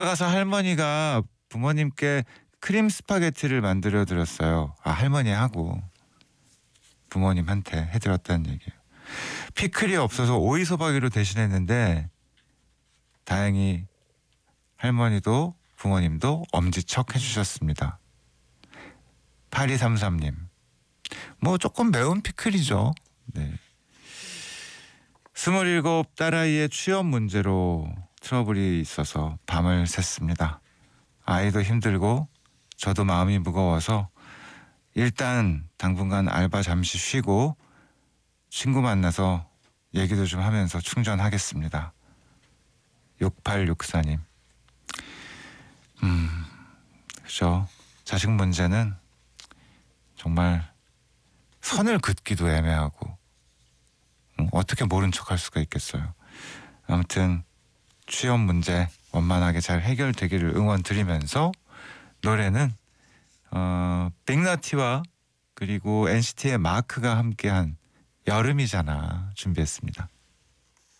가서 할머니가 부모님께 크림 스파게티를 만들어 드렸어요. 아, 할머니하고 부모님한테 해드렸다는 얘기예요. 피클이 없어서 오이소박이로 대신했는데 다행히 할머니도 부모님도 엄지척 해주셨습니다. 8233님. 뭐 조금 매운 피클이죠. 네. 27 딸아이의 취업 문제로 트러블이 있어서 밤을 샜습니다. 아이도 힘들고 저도 마음이 무거워서 일단 당분간 알바 잠시 쉬고 친구 만나서 얘기도 좀 하면서 충전하겠습니다. 6864님. 그죠. 자식 문제는 정말 선을 긋기도 애매하고 어떻게 모른 척할 수가 있겠어요. 아무튼 취업 문제 원만하게 잘 해결되기를 응원드리면서 노래는 빅너티와 그리고 NCT의 마크가 함께한 여름이잖아 준비했습니다.